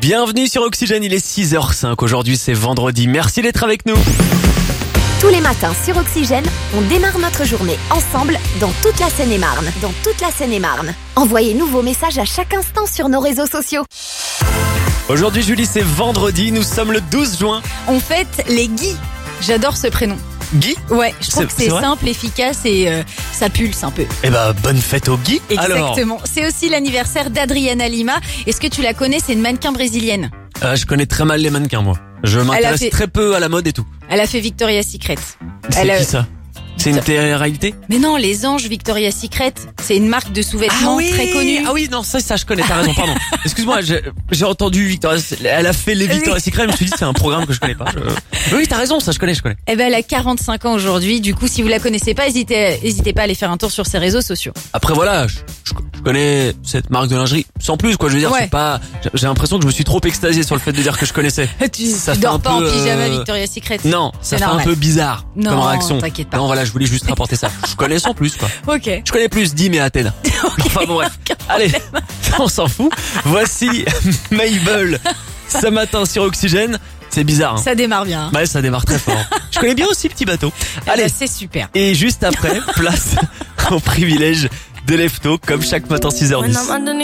Bienvenue sur Oxygène, il est 6h05. Aujourd'hui, c'est vendredi. Merci d'être avec nous. Tous les matins sur Oxygène, on démarre notre journée ensemble dans toute la Seine-et-Marne. Envoyez-nous vos messages à chaque instant sur nos réseaux sociaux. Aujourd'hui, Julie, c'est vendredi. Nous sommes le 12 juin. On fête les Guy. J'adore ce prénom. Guy ? Ouais, je trouve que c'est vrai simple, efficace et ça pulse un peu. Eh ben, bonne fête au Guy. Exactement. C'est aussi l'anniversaire d'Adriana Lima. Est-ce que tu la connais? C'est une mannequin brésilienne. Je connais très mal les mannequins, moi. Je m'intéresse très peu à la mode et tout. Elle a fait Victoria's Secret. C'est qui ça ? C'est une télé-réalité ? Mais non, les Anges Victoria's Secret, c'est une marque de sous-vêtements très connue. Ah oui, non, ça je connais, t'as raison, pardon. Excuse-moi, j'ai entendu Victoria's, elle a fait les Victoria's Secret, je me suis dit c'est un programme que je connais pas. Oui, t'as raison, ça je connais. Eh ben, elle a 45 ans aujourd'hui, du coup, si vous la connaissez pas, hésitez pas à aller faire un tour sur ses réseaux sociaux. Après voilà, je connais cette marque de lingerie, sans plus quoi, je veux dire, c'est pas, j'ai l'impression que je me suis trop extasié sur le fait de dire que je connaissais. Tu dors pas en pyjama Victoria's Secret. Non, ça fait un peu bizarre comme réaction. T'inquiète pas. Non, voilà, je voulais juste rapporter ça. Je connais sans plus quoi. Ok. Je connais plus Dim et Athènes. Enfin bon bref. Allez, on s'en fout. Voici Mabel ce matin sur Oxygène. C'est bizarre. Hein. Ça démarre bien. Ouais, ça démarre très fort. Je connais bien aussi Petit Bateau. Allez, c'est super. Et juste après, place au privilège de Lefto, comme chaque matin 6h10.